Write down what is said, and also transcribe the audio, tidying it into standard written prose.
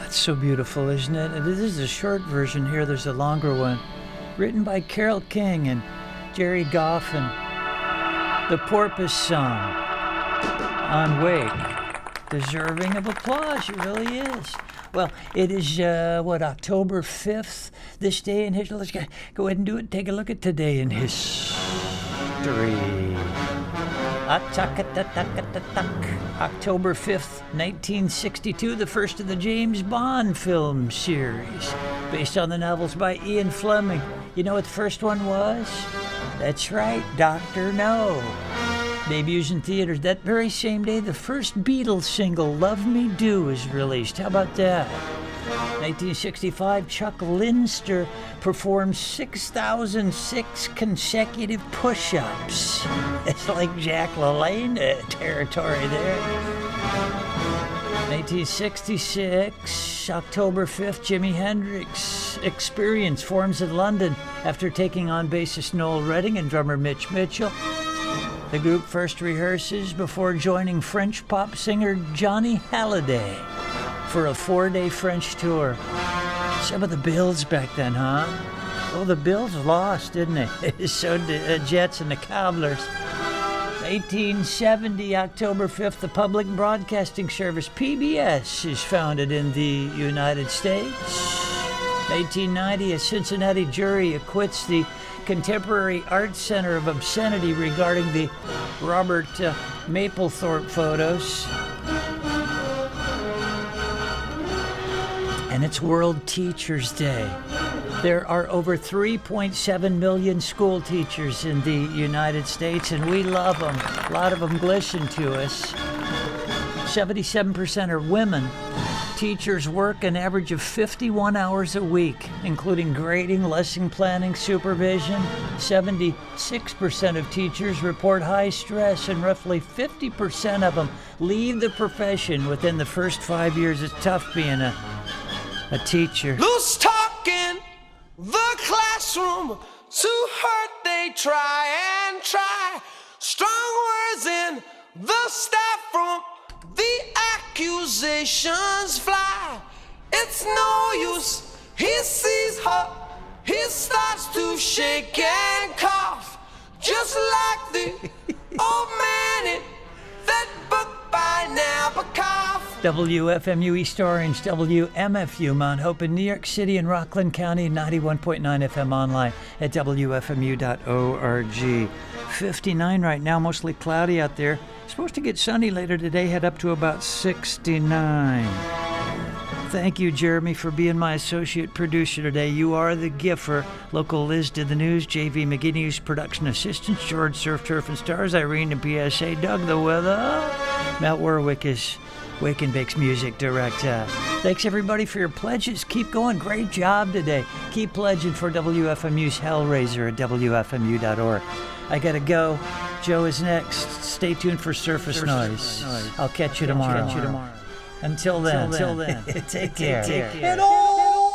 It's so beautiful, isn't it? And this is a short version here. There's a longer one, written by Carole King and Jerry Goff, and The Porpoise Song on Wake. Deserving of applause, it really is. Well, it is, October 5th, this day in history. Let's go ahead and do it. Take a look at today in history. October 5th, 1962, the first of the James Bond film series, based on the novels by Ian Fleming. You know what the first one was? That's right, Dr. No. Debuts in theaters that very same day. The first Beatles single, Love Me Do, is released. How about that? 1965, Chuck Linster performed 6,006 consecutive push-ups. It's like Jack LaLanne territory there. 1966, October 5th, Jimi Hendrix Experience forms in London after taking on bassist Noel Redding and drummer Mitch Mitchell. The group first rehearses before joining French pop singer Johnny Hallyday for a 4-day French tour. Some of the Bills back then, huh? Oh, the Bills lost, didn't they? So did Jets and the Cobblers. 1870, October 5th, the Public Broadcasting Service, PBS, is founded in the United States. 1890, a Cincinnati jury acquits the Contemporary Art Center of obscenity regarding the Robert Mapplethorpe photos. And it's World Teachers Day. There are over 3.7 million school teachers in the United States, and we love them. A lot of them glisten to us. 77% are women. Teachers work an average of 51 hours a week, including grading, lesson planning, supervision. 76% of teachers report high stress, and roughly 50% of them leave the profession within the first 5 years. It's tough being a teacher. Loose talk in the classroom, to hurt they try and try. Strong words in the staff room, the accusations fly. It's no use, he sees her, he starts to shake and cough, just like the old man in that book by Nabokov. WFMU East Orange, WMFU Mount Hope in New York City and Rockland County, 91.9 FM online at WFMU.org. 59 right now, mostly cloudy out there. Supposed to get sunny later today, head up to about 69. Thank you, Jeremy, for being my associate producer today. You are the giffer. Local Liz did the news, JV McGinnis, production assistants, George Surf, Turf and Stars, Irene and PSA, Doug the weather. Matt Warwick is Wake and Bake's music director. Thanks, everybody, for your pledges. Keep going. Great job today. Keep pledging for WFMU's Hellraiser at WFMU.org. I gotta go. Joe is next. Stay tuned for Surface Noise. I'll catch you tomorrow. Until then, take care. And all